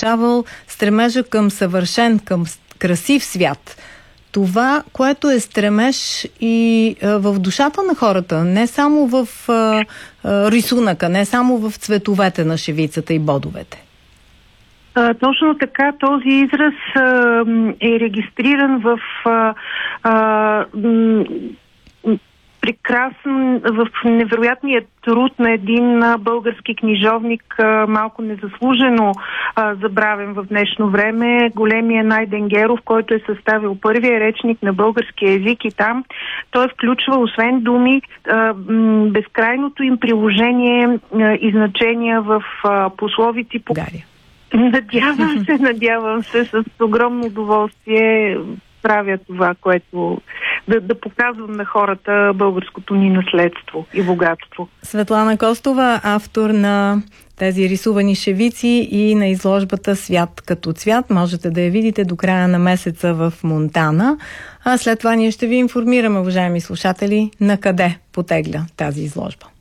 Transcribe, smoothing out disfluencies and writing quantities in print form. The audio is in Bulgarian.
насърчавал стремежа към съвършен, към красив свят. Това, което е стремеж и в душата на хората, не само в рисунъка, не само в цветовете на шевицата и бодовете. Точно така, този израз е регистриран в прекрасен, в невероятния труд на един български книжовник, малко незаслужено забравен в днешно време, големия Найден Геров, който е съставил първия речник на българския език, и там той включва, освен думи, безкрайното им приложение и значения в пословици по... Надявам се, с огромно удоволствие правя това, което да показвам на хората българското ни наследство и богатство. Светлана Костова, автор на тези рисувани шевици и на изложбата "Свят като цвят". Можете да я видите до края на месеца в Монтана. А след това ние ще ви информираме, уважаеми слушатели, на къде потегля тази изложба.